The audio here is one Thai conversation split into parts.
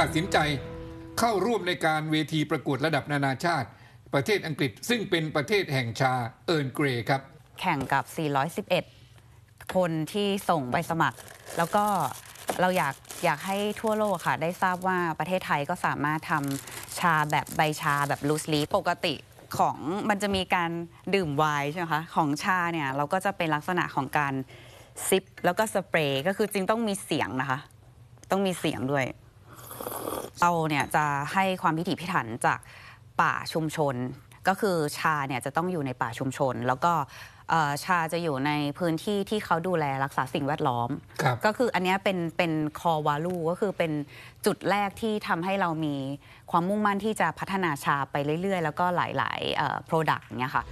ตัดสินใจเข้าร่วมในการเวทีประกวดระดับนานาชาติประเทศอังกฤษซึ่งเป็นประเทศแห่งชาเอิร์นเกรย์ครับแข่งกับ411คนที่ส่งใบสมัครแล้วก็เราอยากให้ทั่วโลกค่ะได้ทราบว่าประเทศไทยก็สามารถทำชาแบบใบชาแบบลูสลีฟปกติของมันจะมีการดื่มไวน์ใช่ไหมคะของชาเนี่ยเราก็จะเป็นลักษณะของการซิปแล้วก็สเปรย์ก็คือจริงต้องมีเสียงนะคะต้องมีเสียงด้วยเราเนี่ยจะให้ความพิถีพิถันจากป่าชุมชนก็คือชาเนี่ยจะต้องอยู่ในป่าชุมชนแล้วก็ชาจะอยู่ในพื้นที่ที่เขาดูแลรักษาสิ่งแวดล้อมก็คืออันนี้เป็นคอวาลูก็คือเป็นจุดแรกที่ทำให้เรามีความมุ่งมั่นที่จะพัฒนาชาไปเรื่อยๆแล้วก็หลายๆproduct อย่างเงี้ยค่ะ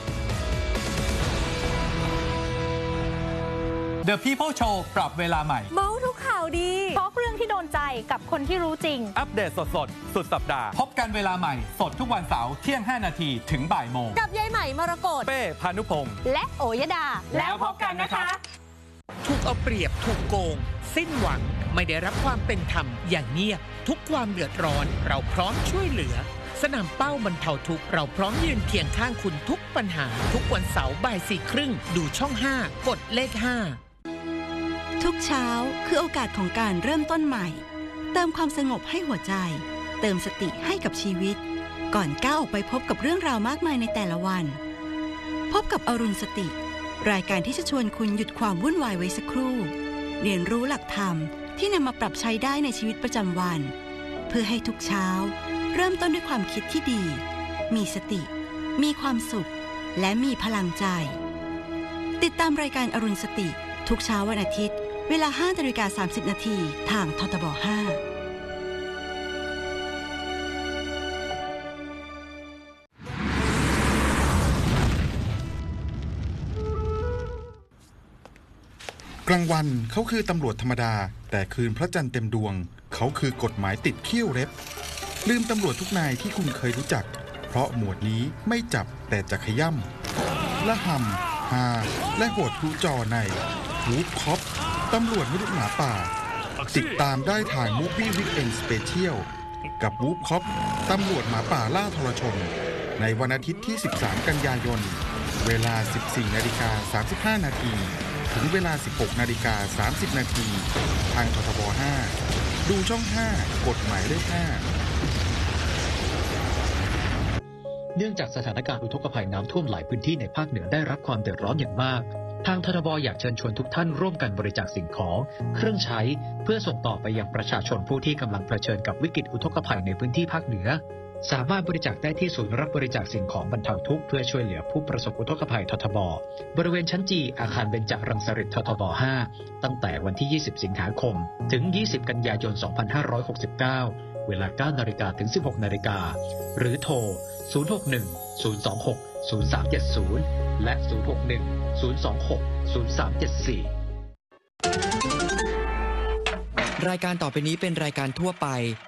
The People Show ปรับเวลาใหม่เมาทุกข่าวดีทอล์กเรื่องที่โดนใจกับคนที่รู้จริงอัปเดตสดสุดสัปดาห์พบกันเวลาใหม่สดทุกวันเสาร์เที่ยง5 นาทีถึงบ่ายโมงกับยายใหม่มรกตเป้พานุพงษ์และโอยดาแล้วพบกันนะคะถูกเอาเปรียบถูกโกงสิ้นหวังไม่ได้รับความเป็นธรรมอย่างเงียบทุกความเดือดร้อนเราพร้อมช่วยเหลือสนามเป้าบรรเทาทุกข์เราพร้อมยืนเคียงข้างคุณทุกปัญหาทุกวันเสาร์บ่าย 4:30ดูช่อง 5กดเลข 5 ทุกเช้าคือโอกาสของการเริ่มต้นใหม่เติมความสงบให้หัวใจเติมสติให้กับชีวิตก่อนก้าวออกไปพบกับเรื่องราวมากมายในแต่ละวันพบกับอรุณสติรายการที่จะชวนคุณหยุดความวุ่นวายไว้สักครู่เรียนรู้หลักธรรมที่นำมาปรับใช้ได้ในชีวิตประจำวันเพื่อให้ทุกเช้าเริ่มต้นด้วยความคิดที่ดีมีสติมีความสุขและมีพลังใจติดตามรายการอรุณสติทุกเช้าวันอาทิตย์เวลา 5:30 นาทีทางททบ 5 กลางวันเขาคือตำรวจธรรมดาแต่คืนพระจันทร์เต็มดวงเขาคือกฎหมายติดเขี้ยวเล็บลืมตำรวจทุกนายที่คุณเคยรู้จักเพราะหมวดนี้ไม่จับแต่จะขย่ำละห่ำฮาและโหดทุจอในวูฟคอปตำรวจมนุษย์หมาป่าติดตามได้ทางมูฟวี่วิกเอนด์สเปเชียลกับวูฟคอปตำรวจหมาป่าล่าทรชนในวันอาทิตย์ที่13กันยายนเวลา 14:35 นาทีถึงเวลา 16:30 นาทีทางททบ 5ดูช่อง 5กฎหมายเลข 5 เนื่องจากสถานการณ์อุทกภัยน้ำท่วมหลายพื้นที่ในภาคเหนือได้รับความเดือดร้อนอย่างมากทางททบอยากเชิญชวนทุกท่านร่วมกันบริจาคสิ่งของเครื่องใช้เพื่อส่งต่อไปยังประชาชนผู้ที่กำลังเผชิญกับวิกฤตอุทกภัยในพื้นที่ภาคเหนือสามารถบริจาคได้ที่ศูนย์รับบริจาคสิ่งของบรรเทาทุกข์เพื่อช่วยเหลือผู้ประสบอุทกภัยททบบริเวณชั้นจีอาคารเบญจรังสฤษฎ์ททบ 5ตั้งแต่วันที่ 20 สิงหาคมถึง 20 กันยายน 2569 เวลา 9 นาฬิกาถึง 16 นาฬิกาหรือโทร 061-026-0370 และ 061-026-0374 รายการต่อไปนี้เป็นรายการทั่วไป